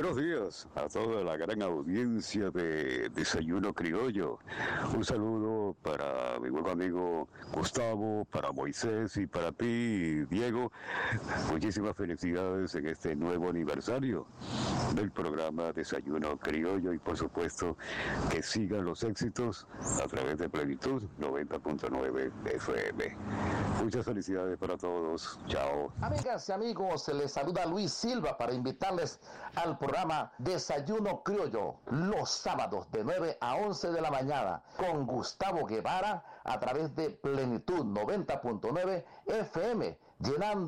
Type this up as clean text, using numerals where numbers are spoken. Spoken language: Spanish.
Buenos días a toda la gran audiencia de Desayuno Criollo. Un saludo para mi buen amigo Gustavo, para Moisés y para ti, Diego. Muchísimas felicidades en este nuevo aniversario del programa Desayuno Criollo y por supuesto que sigan los éxitos a través de Plenitud 90.9 FM. Muchas felicidades para todos. Chao. Amigas y amigos, se les saluda Luis Silva para invitarles al programa Desayuno Criollo los sábados de 9 a 11 de la mañana con Gustavo Guevara a través de Plenitud 90.9 FM, llenando